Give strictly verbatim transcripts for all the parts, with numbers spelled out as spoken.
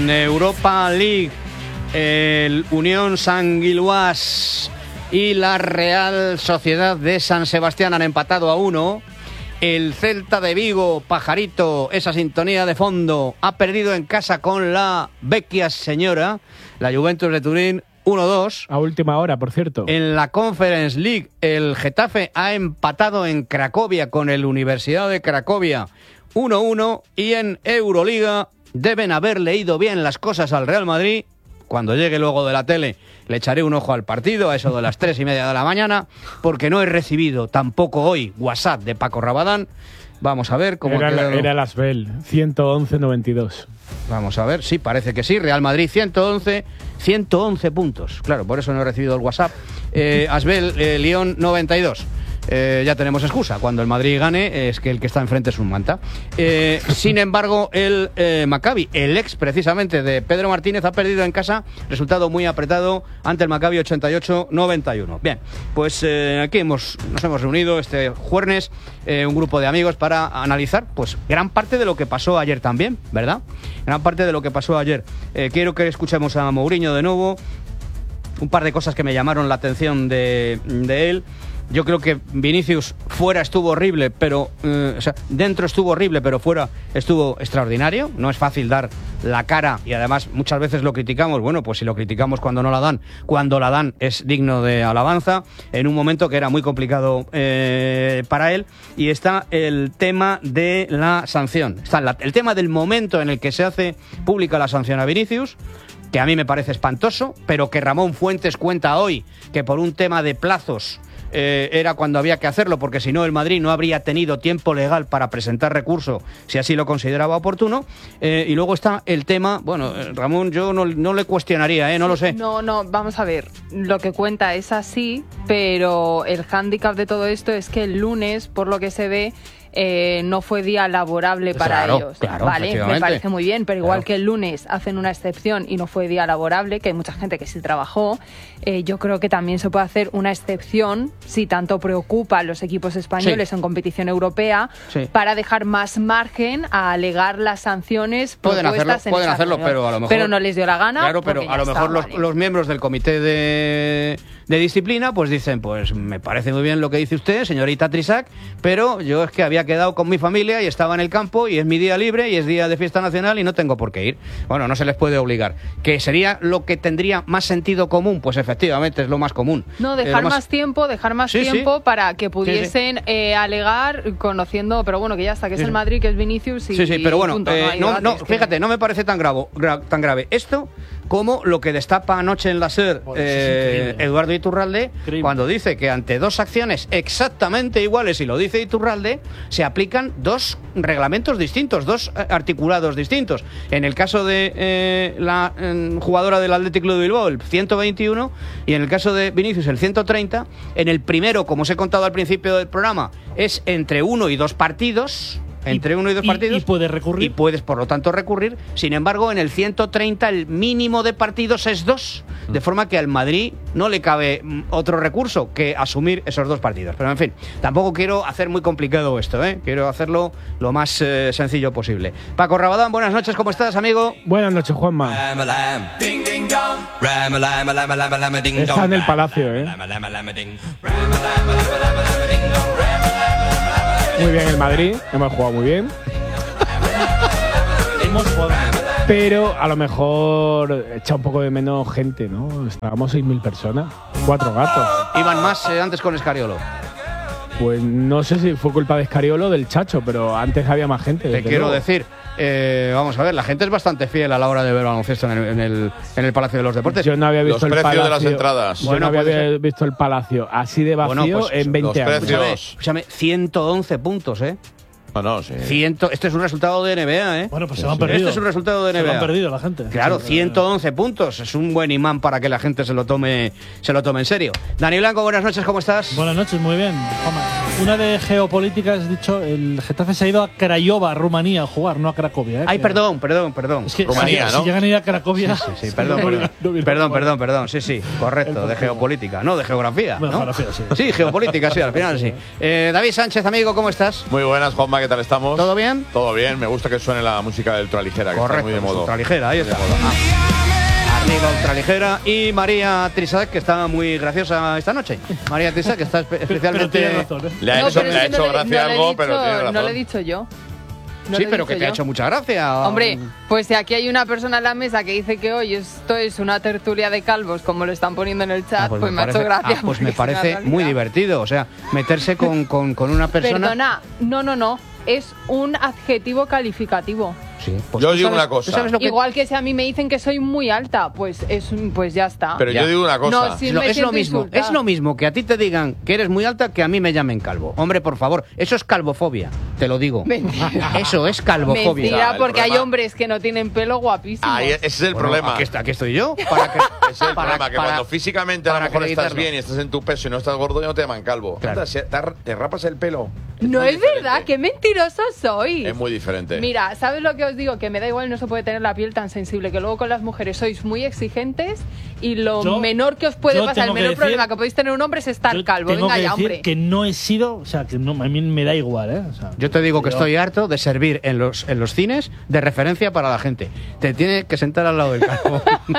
En Europa League, el Unión San Gilois y la Real Sociedad de San Sebastián han empatado a uno. El Celta de Vigo, Pajarito, esa sintonía de fondo, ha perdido en casa con la Vecchia Señora, la Juventus de Turín, uno dos. A última hora, por cierto. En la Conference League, el Getafe ha empatado en Cracovia con el Universidad de Cracovia, uno uno. Y en Euroliga deben haber leído bien las cosas al Real Madrid. Cuando llegue luego de la tele le echaré un ojo al partido a eso de las tres y media de la mañana, porque no he recibido tampoco hoy WhatsApp de Paco Rabadán. Vamos a ver cómo era, ha quedado. Era el Asbel, ciento once noventa y dos. Vamos a ver, sí, parece que sí. Real Madrid ciento once, ciento once puntos. Claro, por eso no he recibido el WhatsApp. Eh, Asbel, eh, Lyon noventa y dos. Eh, ya tenemos excusa. Cuando el Madrid gane es que el que está enfrente es un manta. Eh, sin embargo, el eh, Maccabi, el ex precisamente de Pedro Martínez, ha perdido en casa. Resultado muy apretado ante el Maccabi, ochenta y ocho noventa y uno. Bien, pues eh, aquí hemos, nos hemos reunido este jueves, eh, un grupo de amigos para analizar pues gran parte de lo que pasó ayer también, ¿verdad? Gran parte de lo que pasó ayer. Eh, quiero que escuchemos a Mourinho de nuevo. Un par de cosas que me llamaron la atención de, de él. Yo creo que Vinicius fuera estuvo horrible, pero eh, o sea, dentro estuvo horrible, pero fuera estuvo extraordinario. No es fácil dar la cara y además muchas veces lo criticamos. Bueno, pues si lo criticamos cuando no la dan, cuando la dan es digno de alabanza, en un momento que era muy complicado eh, para él. Y está el tema de la sanción. Está la, el tema del momento en el que se hace pública la sanción a Vinicius, que a mí me parece espantoso, pero que Ramón Fuentes cuenta hoy que por un tema de plazos Eh, era cuando había que hacerlo, porque si no el Madrid no habría tenido tiempo legal para presentar recurso si así lo consideraba oportuno. Eh, y luego está el tema, bueno, eh, Ramón, yo no, no le cuestionaría, eh, no lo sé. No, no, vamos a ver, lo que cuenta es así, pero el hándicap de todo esto es que el lunes, por lo que se ve, Eh, no fue día laborable para claro, ellos. Claro, vale, me parece muy bien, pero igual claro. que el lunes hacen una excepción y no fue día laborable, que hay mucha gente que sí trabajó, eh, yo creo que también se puede hacer una excepción si tanto preocupa a los equipos españoles sí. en competición europea, sí. para dejar más margen a alegar las sanciones pueden propuestas hacerlo, en pueden esa hacerlo, reunión. pero a lo mejor pero no les dio la gana. Claro, pero a lo mejor está, los, vale. los miembros del comité de, de disciplina pues dicen, pues me parece muy bien lo que dice usted, señorita Trisac, pero yo es que había quedado con mi familia y estaba en el campo y es mi día libre y es día de fiesta nacional y no tengo por qué ir. Bueno, no se les puede obligar. ¿Que sería lo que tendría más sentido común? Pues efectivamente es lo más común. No, dejar eh, más... más tiempo, dejar más sí, tiempo sí. para que pudiesen sí, sí. Eh, alegar conociendo, pero bueno, que ya está, que es sí, el Madrid, que es Vinicius y Sí, sí, pero bueno, punto, eh, no, no, no, debates, fíjate, que... no me parece tan, gravo, gra, tan grave esto como lo que destapa anoche en la SER bueno, eh, Eduardo Iturralde, increíble. Cuando dice que ante dos acciones exactamente iguales, y lo dice Iturralde, se aplican dos reglamentos distintos, dos articulados distintos. En el caso de eh, la eh, jugadora del Athletic Club de Bilbao, el ciento veintiuno, y en el caso de Vinicius, el ciento treinta. En el primero, como os he contado al principio del programa, es entre uno y dos partidos. Entre uno y dos y, partidos. Y puedes recurrir. Y puedes, por lo tanto, recurrir. Sin embargo, en el ciento treinta el mínimo de partidos es dos. De forma que al Madrid no le cabe otro recurso que asumir esos dos partidos. Pero, en fin, tampoco quiero hacer muy complicado esto, ¿eh? Quiero hacerlo lo más eh, sencillo posible. Paco Rabadán, buenas noches, ¿cómo estás, amigo? Buenas noches, Juanma. Está en el Palacio, ¿eh? Muy bien el Madrid, hemos jugado muy bien. Hemos jugado. Pero a lo mejor echa un poco de menos gente, ¿no? Estábamos seis mil personas, cuatro gatos. Iban más eh, antes con Escariolo. Pues no sé si fue culpa de Escariolo o del Chacho, pero antes había más gente. Te quiero luego. decir, eh, vamos a ver, la gente es bastante fiel a la hora de ver baloncesto en el, en el, en el Palacio de los Deportes. Yo no había visto los el precios Palacio, de las entradas. Yo bueno, no había visto el Palacio así de vacío bueno, pues, en veinte los años. Precios. Escúchame, ciento once puntos, ¿eh? No, no, sí. Ciento, este es un resultado de N B A, ¿eh? Bueno, pues sí, se lo han sí. perdido. Este es un resultado de N B A. Se lo han perdido la gente. Claro, sí, ciento once puntos. Es un buen imán para que la gente se lo tome, se lo tome en serio. Dani Blanco, buenas noches, ¿cómo estás? Buenas noches, muy bien. Una de geopolítica, has dicho, el Getafe se ha ido a Craiova, Rumanía, a jugar, no a Cracovia. ¿eh? Ay, perdón, perdón, perdón. Es que Rumanía, si, ¿no? si llegan a ir a Cracovia… Sí, sí, sí, perdón, perdón. No, no, perdón, perdón, perdón, sí, sí, correcto, de geopolítica, no, de geografía, bueno, ¿no? geografía, sí. Sí, geopolítica, sí, al final sí. Eh, David Sánchez, amigo, ¿cómo estás? Muy buenas, Juanma, ¿qué ¿qué tal estamos? ¿Todo bien? Todo bien, me gusta que suene la música de Ultraligera, que Correcto, está muy de moda. Ultraligera, ahí está. Ah. Arriba Ultraligera y María Trissac, que está muy graciosa esta noche. María Trissac, que está espe especialmente… Pero, pero razón, ¿eh? Le ha No, hecho, pero le ha es que hecho no le- gracia no le he algo, dicho- pero tiene razón. No lo he dicho yo. No sí, lo he pero dicho que te ha yo. hecho mucha gracia. Hombre, pues si aquí hay una persona en la mesa que dice que hoy esto es una tertulia de calvos, como lo están poniendo en el chat, Ah, pues, me me, ha parece, hecho gracia. ah, pues porque me es una parece realidad. muy divertido. O sea, meterse con, con, con una persona… Perdona, no, no, no. Es un adjetivo calificativo. Sí, pues Yo tú digo sabes- una cosa. ¿tú sabes lo que Igual que si a mí me dicen que soy muy alta, pues es un- pues ya está. Pero Ya. yo digo una cosa. No, sí. Es lo, me es lo siento mismo, insultada. es lo mismo que a ti te digan que eres muy alta que a mí me llamen calvo. Hombre, por favor, eso es calvofobia, te lo digo. Mentira. Eso es calvofobia. Mentira, el porque hay problema- hombres que no tienen pelo guapísimos. Ahí, ese es el Bueno, problema. Aquí, está- aquí estoy yo. Para que, Ese es el para- problema, que para- cuando físicamente a lo para mejor estás acreditarlo. bien y estás en tu peso y no estás gordo, ya no te llaman calvo. Claro. Anda, si te, te rapas el pelo. No muy es diferente. verdad, qué mentiroso sois. Es muy diferente. Mira, ¿sabes lo que os digo? Que me da igual, no se puede tener la piel tan sensible, que luego con las mujeres sois muy exigentes y lo Yo- menor que os puede yo pasar, el tengo que menor decir- problema que podéis tener un hombre es estar Yo calvo. tengo Venga que ya, decir hombre. que no he sido, o sea, que no, a mí me da igual, ¿eh? O sea, Yo te digo que yo- estoy harto de servir en los, en los cines de referencia para la gente. Te tiene que sentar al lado del calvo.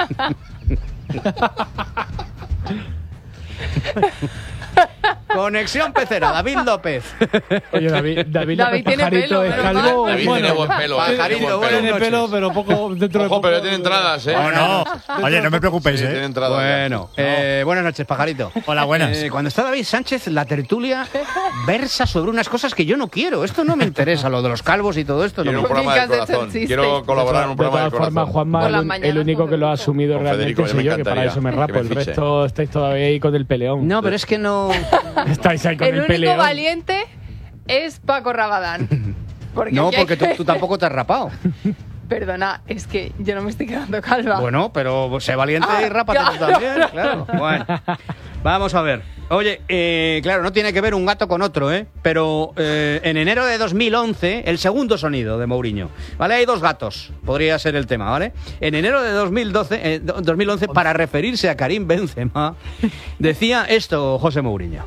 Conexión pecera, David López. Oye, David, David, David López tiene Pajarito pelo, es pero calvo. mal. David tiene buen pelo, ¿eh? Pajarito, Tiene buen buenas pelo. Tiene noches. pelo, pero poco dentro de Ojo, poco. pero tiene entradas, ¿eh? Oh, no. Oye, no me preocupéis, Sí, ¿eh? tiene entradas. Bueno, eh, buenas noches, Pajarito. Hola, buenas. Eh, cuando está David Sánchez, la tertulia versa sobre unas cosas que yo no quiero. Esto no me interesa, lo de los calvos y todo esto. No Quiero me un programa del Nunca has hecho corazón. el chiste. Quiero colaborar en un De programa del todas formas, corazón. Juanma, Por las el, un- mañanas el único con que lo ha Federico. asumido Con realmente Federico, soy me yo, que para encantaría eso me que rapo. me El fiche. resto estáis todavía ahí con el peleón. No, pero es que no. Estáis ahí con El el, único peleón. valiente es Paco Rabadán. Porque No, aquí hay porque tú, que- tú tampoco te has rapado. Perdona, es que yo no me estoy quedando calva. Bueno, pero sé valiente y Ah, rápate tú claro. también. Claro. Bueno, vamos a ver. Oye, eh, claro, no tiene que ver un gato con otro, ¿eh? Pero eh, en enero de dos mil once, el segundo sonido de Mourinho, ¿vale? Hay dos gatos, podría ser el tema, ¿vale? En enero de dos mil doce, eh, do- dos mil once, para referirse a Karim Benzema, decía esto José Mourinho.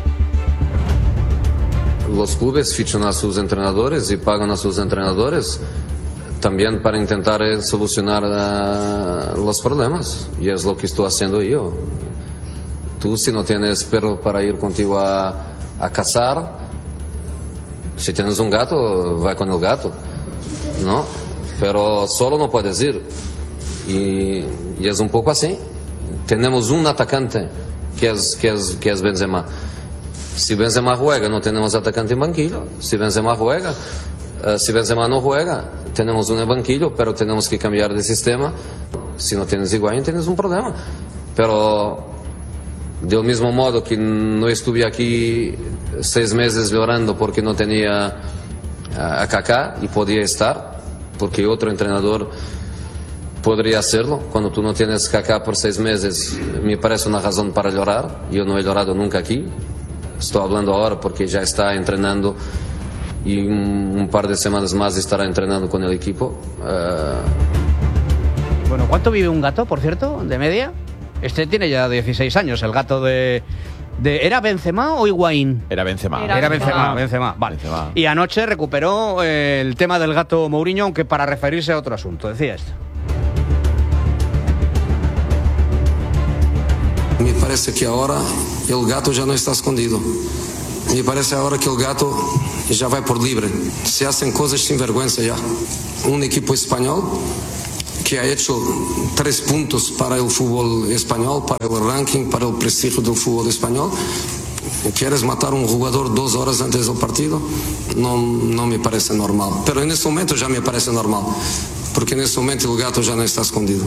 Los clubes fichan a sus entrenadores y pagan a sus entrenadores también para intentar eh, solucionar eh, los problemas. Y es lo que estoy haciendo yo. Tú, si no tienes perro para ir contigo a, a cazar, si tienes un gato, va con el gato, ¿no? Pero solo no puedes ir. Y, y es un poco así. Tenemos un atacante que es, que es, que es Benzema. Si Benzema juega, no tenemos atacante en banquillo. Si Benzema juega, uh, si Benzema no juega, tenemos un en banquillo, pero tenemos que cambiar de sistema. Si no tienes Higuaín, tienes un problema. Pero del mismo modo que no estuve aquí seis meses llorando porque no tenía uh, a Kaká y podía estar, porque otro entrenador podría hacerlo. Cuando tú no tienes Kaká por seis meses, me parece una razón para llorar. Yo no he llorado nunca aquí. Estoy hablando ahora porque ya está entrenando y un, un par de semanas más estará entrenando con el equipo. Uh... Bueno, ¿cuánto vive un gato, por cierto, de media? Este tiene ya dieciséis años, el gato de... de ¿Era Benzema o Higuaín? Era Benzema. Era Era Benzema, Benzema. Benzema, vale. Benzema. Y anoche recuperó eh, el tema del gato Mourinho, aunque para referirse a otro asunto. Decía esto. Me parece que ahora el gato ya no está escondido. Me parece ahora que el gato ya va por libre. Se hacen cosas sin vergüenza ya. Un equipo español que ha hecho tres puntos para el fútbol español, para el ranking, para el prestigio del fútbol español. ¿Quieres matar a un jugador dos horas antes del partido? No, no me parece normal. Pero en este momento ya me parece normal. Porque en este momento el gato ya no está escondido.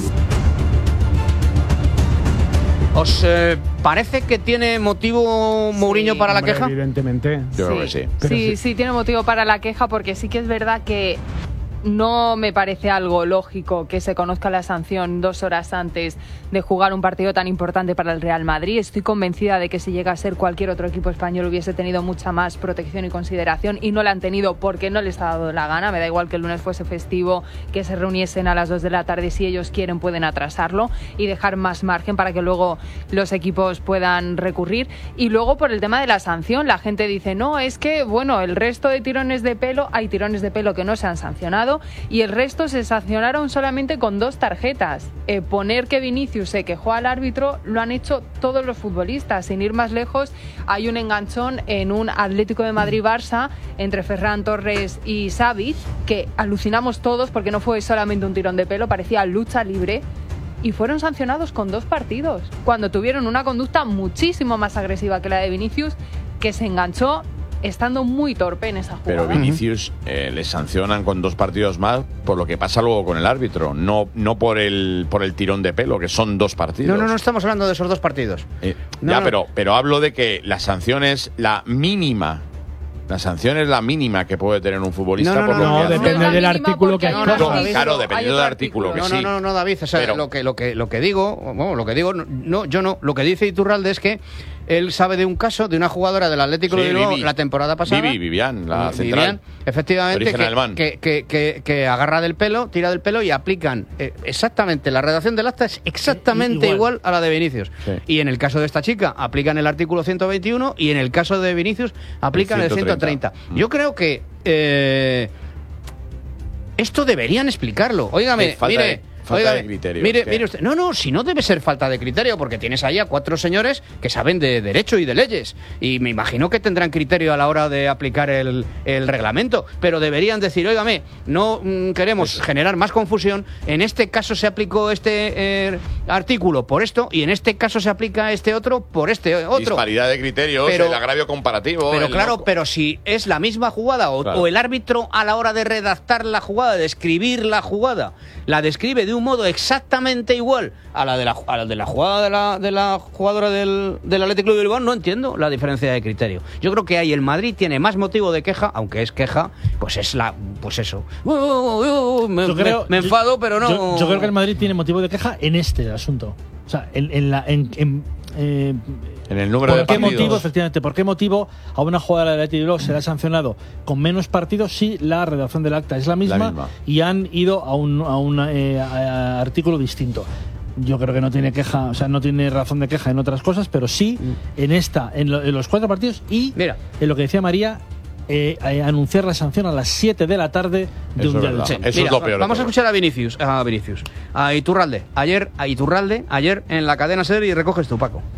¿Os eh, parece que tiene motivo Mourinho Sí. para la Hombre, queja? Evidentemente. Yo creo que sí. Pero sí, sí. sí tiene motivo para la queja porque sí que es verdad que no me parece algo lógico que se conozca la sanción dos horas antes de jugar un partido tan importante para el Real Madrid. Estoy convencida de que si llega a ser cualquier otro equipo español hubiese tenido mucha más protección y consideración, y no la han tenido porque no les ha dado la gana. Me da igual que el lunes fuese festivo, que se reuniesen a las dos de la tarde. Si ellos quieren pueden atrasarlo y dejar más margen para que luego los equipos puedan recurrir. Y luego, por el tema de la sanción, la gente dice, no, es que, bueno, el resto de tirones de pelo, hay tirones de pelo que no se han sancionado y el resto se sancionaron solamente con dos tarjetas. Eh, poner que Vinicius se quejó al árbitro lo han hecho todos los futbolistas. Sin ir más lejos, hay un enganchón en un Atlético de Madrid-Barça entre Ferran Torres y Savic, que alucinamos todos porque no fue solamente un tirón de pelo, parecía lucha libre, y fueron sancionados con dos partidos, cuando tuvieron una conducta muchísimo más agresiva que la de Vinicius, que se enganchó estando muy torpe en esa jugada. Pero Vinicius eh, le sancionan con dos partidos más por lo que pasa luego con el árbitro, no, no por el por el tirón de pelo, que son dos partidos. No, no, no estamos hablando de esos dos partidos. Eh, no, ya, no. Pero, pero hablo de que la sanción es la mínima. La sanción es la mínima que puede tener un futbolista. No, no, por no, lo no, que hace. depende No es la del mínima artículo que porque hay acoja. un No, artículo, claro, hay dependiendo otro del artículo, que No, sí. no, no, no, David, o sea, Pero- lo que lo que lo que digo, bueno, lo que digo, no, yo no, lo que dice Iturralde es que él sabe de un caso de una jugadora del Atlético Sí, de Bilbao Vivi. la temporada pasada. Vivi, Vivian, la Vivian, central. efectivamente, De origen que, alemán. que, que, que, que agarra del pelo, tira del pelo y aplican eh, exactamente, la redacción del acta es exactamente I- igual. igual a la de Vinicius. Sí. Y en el caso de esta chica aplican el artículo ciento veintiuno y en el caso de Vinicius aplican el ciento treinta. Yo creo que eh, esto deberían explicarlo. Óigame, Sí, falta mire, de- falta óigame, de criterio, mire, es que- mire usted. No, no, si no debe ser falta de criterio, porque tienes ahí a cuatro señores que saben de derecho y de leyes. Y me imagino que tendrán criterio a la hora de aplicar el, el reglamento. Pero deberían decir, óigame, no mm, queremos generar más confusión. En este caso se aplicó este eh, artículo por esto y en este caso se aplica este otro por este otro. Disparidad de criterios, Pero- el agravio comparativo. Pero el claro, no- pero si es la misma jugada o, Claro. o el árbitro a la hora de redactar la jugada, de escribir la jugada, la describe de un modo exactamente igual a la de la, a la, de la jugada de la, de la jugadora del, del Atlético de Bilbao, no entiendo la diferencia de criterio. Yo creo que ahí el Madrid tiene más motivo de queja, aunque es queja, pues es la, pues eso. Uh, uh, uh, me, Yo creo- me- me enfado, pero no. Yo, yo creo que el Madrid tiene motivo de queja en este asunto. O sea, en, en la. En, en, eh, En el número ¿Por de qué partidos. motivo, efectivamente, por qué motivo a una jugadora del Athletic de Bilbao será sancionado con menos partidos si la redacción del acta es la misma, La misma. y han ido a un, a un eh, a- a artículo distinto? Yo creo que no tiene queja, o sea, no tiene razón de queja en otras cosas, pero sí en esta, en, lo- en los cuatro partidos y Mira. en lo que decía María, eh, eh, anunciar la sanción a las siete de la tarde de Eso un es día de verdad. semana. Eso es lo peor de Vamos a todo. escuchar a Vinicius, a Vinicius, a Iturralde. Ayer, a Iturralde, ayer en la cadena SER, y recoges tú, Paco.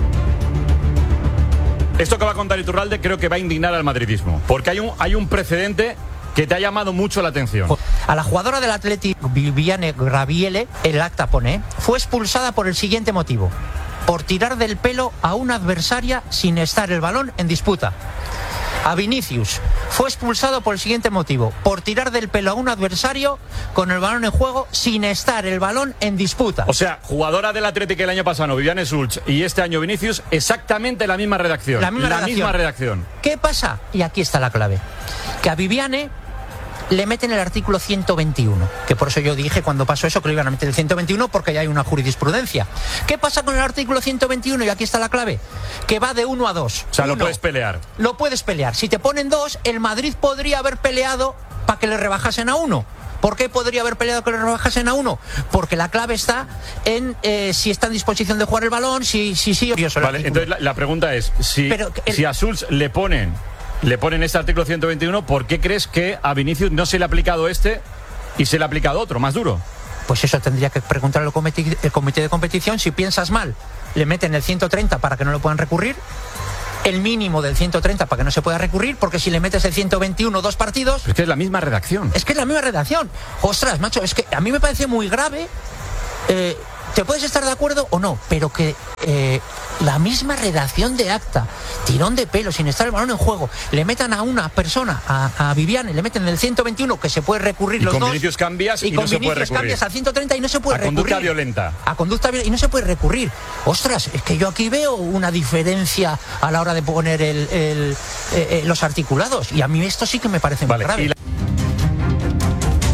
Esto que va a contar Iturralde creo que va a indignar al madridismo, porque hay un, hay un precedente que te ha llamado mucho la atención. A la jugadora del Atlético, Viviane Graviele, el acta pone, fue expulsada por el siguiente motivo: por tirar del pelo a una adversaria sin estar el balón en disputa. A Vinicius fue expulsado por el siguiente motivo: por tirar del pelo a un adversario con el balón en juego sin estar el balón en disputa. O sea, jugadora del Atlético el año pasado, Viviane Sulch, y este año Vinicius, exactamente la misma redacción. La misma redacción. misma redacción. ¿Qué pasa? Y aquí está la clave. Que a Viviane le meten el artículo ciento veintiuno, que por eso yo dije cuando pasó eso que lo iban a meter el ciento veintiuno, porque ya hay una jurisprudencia. ¿Qué pasa con el artículo ciento veintiuno? Y aquí está la clave, que va de uno a dos. O sea, lo Uno, puedes pelear. Lo puedes pelear. Si te ponen dos, el Madrid podría haber peleado para que le rebajasen a uno. ¿Por qué podría haber peleado que le rebajasen a uno? Porque la clave está en eh, si está en disposición de jugar el balón, si sí, si, si, si, Vale, entonces la, la pregunta es, si, Pero el- si a Sulch le ponen, le ponen este artículo ciento veintiuno, ¿por qué crees que a Vinicius no se le ha aplicado este y se le ha aplicado otro, más duro? Pues eso tendría que preguntar al comité, el comité de competición. Si piensas mal, le meten el ciento treinta para que no lo puedan recurrir, el mínimo del ciento treinta para que no se pueda recurrir, porque si le metes el ciento veintiuno dos partidos, Es que es la misma redacción. es que es la misma redacción. Ostras, macho, es que a mí me parece muy grave. eh, te puedes estar de acuerdo o no, pero que eh, la misma redacción de acta, tirón de pelo, sin estar el balón en juego, le metan a una persona, a, a Viviane, le meten el ciento veintiuno, que se puede recurrir Y los con dos. Vinicius cambias y con no se puede Vinicius recurrir. cambias al ciento treinta y no se puede A recurrir. conducta violenta. A conducta violenta y no se puede recurrir. Ostras, es que yo aquí veo una diferencia a la hora de poner el, el, eh, eh, los articulados. Y a mí esto sí que me parece Vale, muy grave. y la-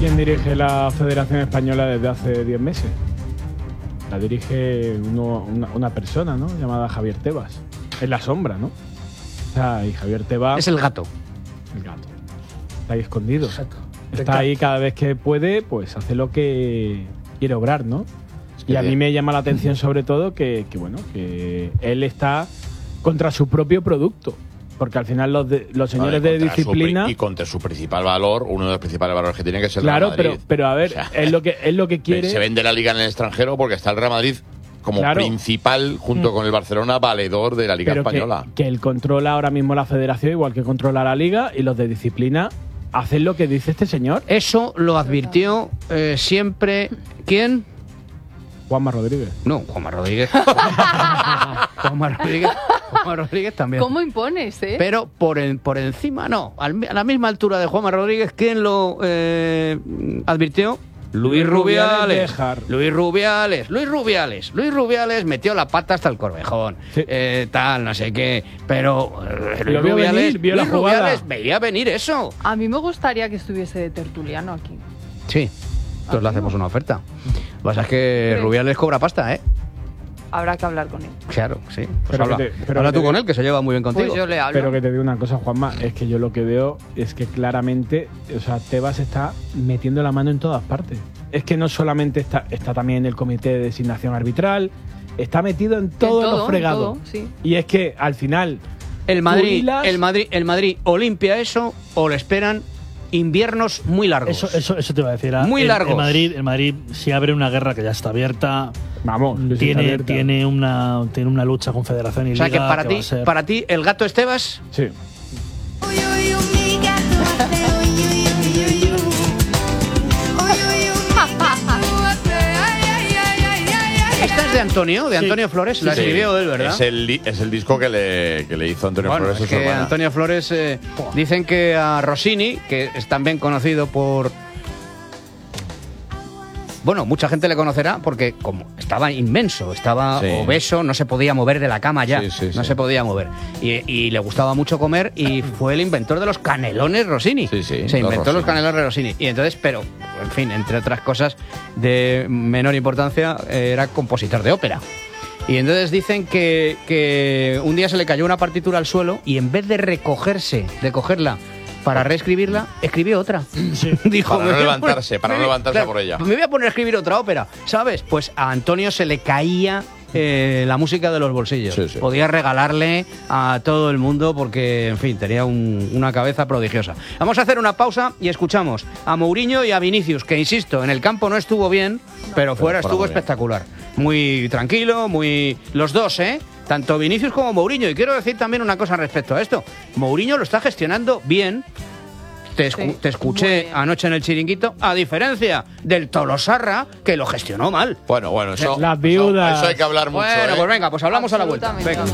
quién dirige la Federación Española desde hace diez meses? La dirige uno, una, una persona, ¿no? Llamada Javier Tebas. Es la sombra, ¿no? O sea, y Javier Tebas... Es el gato. El gato. Está ahí escondido. Exacto. Está ahí cada vez que puede, pues hace lo que quiere obrar, ¿no? Y a mí me llama la atención sobre todo que, que bueno, que él está contra su propio producto. Porque al final los, de, los señores vale, de disciplina... Su, y contra su principal valor, uno de los principales valores que tiene que ser el claro, Real Madrid. pero, pero a ver, O sea, es, lo que, es lo que quiere... Se vende la Liga en el extranjero porque está el Real Madrid como Claro. principal, junto Mm. con el Barcelona, valedor de la Liga pero Española. Que, que él controla ahora mismo la federación, igual que controla la Liga, y los de disciplina hacen lo que dice este señor. Eso lo advirtió eh, siempre... ¿Quién? Juanma Rodríguez. No, Juanma Rodríguez. Juanma Rodríguez. Juanma Rodríguez también. ¿Cómo impones, eh? Pero por, el, por encima, no. Al- A la misma altura de Juanma Rodríguez, ¿quién lo eh, advirtió? Luis Luis Rubiales. Rubiales dejar. Luis Rubiales. Luis Rubiales. Luis Rubiales metió la pata hasta el corvejón. Sí. Eh, tal, no sé qué. Pero eh, Luis Lo vio Rubiales, venir, vio la Luis jugada. Rubiales veía venir eso. A mí me gustaría que estuviese de tertuliano aquí. Sí. Entonces le hacemos una oferta. Lo que pasa es que Sí. Rubiales cobra pasta, ¿eh? Habrá que hablar con él. Claro, sí. Pues Pero habla, que te- pero habla que tú te- con él, que se lleva muy bien contigo. Pues yo le hablo. Pero que te digo una cosa, Juanma, es que yo lo que veo es que claramente, o sea, Tebas está metiendo la mano en todas partes. Es que no solamente está, está también en el comité de designación arbitral, está metido en todo, En todo, lo fregado. en todo, sí. Y es que al final El Madrid, Pulilas- el Madrid, el Madrid o limpia eso o le esperan inviernos muy largos. Eso, eso, eso te iba a decir. Muy el, largos. El Madrid, el Madrid, si abre una guerra que ya está abierta, Vamos, que sí está tiene, abierta. tiene, una, tiene una lucha con Federación y O sea que Liga para va ti, a ser- para ti el gato Estebas, Sí. esta es de Antonio, de Sí. Antonio Flores, la Sí. escribió él, ¿verdad? Es el, di- es el disco que le, que le hizo Antonio Bueno, Flores a es su que hermana. Antonio Flores eh, dicen que a Rossini, que es también conocido por... Bueno, mucha gente le conocerá porque como estaba inmenso, estaba Sí. obeso, no se podía mover de la cama ya, Sí, sí, no sí. se podía mover. Y, y le gustaba mucho comer y fue el inventor de los canelones Rossini. Sí, sí, se los inventó los Rossini. canelones Rossini. Y entonces, pero, en fin, entre otras cosas de menor importancia, eh, era compositor de ópera. Y entonces dicen que, que un día se le cayó una partitura al suelo y en vez de recogerse, de cogerla para reescribirla, escribió otra. Dijo, Para "Me no voy a levantarse, para no me voy- levantarse por ella". Me voy a poner a escribir otra ópera, ¿sabes? Pues a Antonio se le caía eh, la música de los bolsillos. Sí, sí. Podía regalarle a todo el mundo porque, en fin, tenía un- una cabeza prodigiosa. Vamos a hacer una pausa y escuchamos a Mourinho y a Vinicius, que, insisto, en el campo no estuvo bien, pero fuera fuera estuvo muy bien. espectacular. Muy tranquilo, muy... Los dos, ¿eh? Tanto Vinicius como Mourinho. Y quiero decir también una cosa respecto a esto. Mourinho lo está gestionando bien. Te, escu- Sí, te muy escuché bien. anoche en el Chiringuito, a diferencia del Tolosarra, que lo gestionó mal. Bueno, bueno, eso, Las eso- viudas. eso hay que hablar mucho. Bueno, ¿eh? pues venga, pues hablamos a la vuelta. Venga.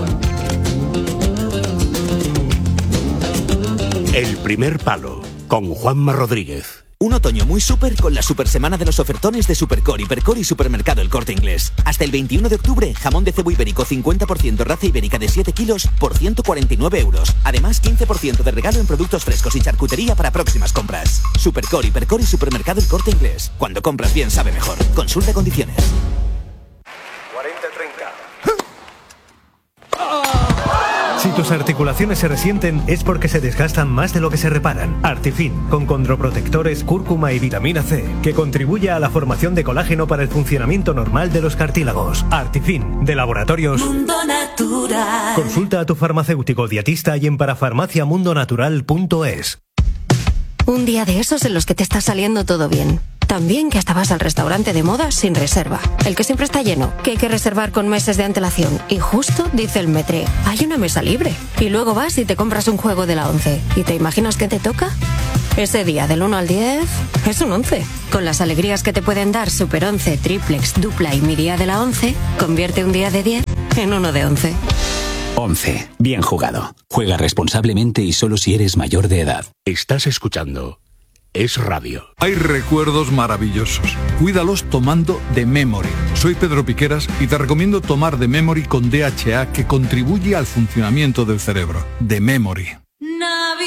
Absolutamente. El primer palo, con Juanma Rodríguez. Un otoño muy súper con la super semana de los ofertones de Supercore, Hipercor y Supermercado El Corte Inglés. Hasta el veintiuno de octubre, jamón de cebo ibérico cincuenta por ciento raza ibérica de siete kilos por ciento cuarenta y nueve euros. Además, quince por ciento de regalo en productos frescos y charcutería para próximas compras. Supercore, Hipercor y Supermercado El Corte Inglés. Cuando compras bien sabe mejor. Consulta condiciones. cuarenta treinta. Si tus articulaciones se resienten es porque se desgastan más de lo que se reparan. Artifin, con condroprotectores, cúrcuma y vitamina C, que contribuye a la formación de colágeno para el funcionamiento normal de los cartílagos. Artifin, de Laboratorios Mundo Natural. Consulta a tu farmacéutico dietista y en parafarmacia mundo natural punto es. Un día de esos en los que te está saliendo todo bien. También que hasta vas al restaurante de moda sin reserva. El que siempre está lleno, que hay que reservar con meses de antelación. Y justo dice el metre, hay una mesa libre. Y luego vas y te compras un juego de la once. ¿Y te imaginas qué te toca? Ese día del uno al diez es un once. Con las alegrías que te pueden dar Super once, Triplex, Dupla y mi día de la once, convierte un día de diez en uno de once. once. Bien jugado. Juega responsablemente y solo si eres mayor de edad. Estás escuchando Es Radio. Hay recuerdos maravillosos. Cuídalos tomando The Memory. Soy Pedro Piqueras y te recomiendo tomar The Memory con D H A, que contribuye al funcionamiento del cerebro. The Memory.